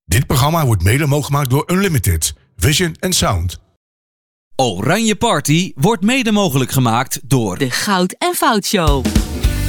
Dit programma wordt mede mogelijk gemaakt door Unlimited, Vision en Sound. Oranje Party wordt mede mogelijk gemaakt door de Goud en Fout Show.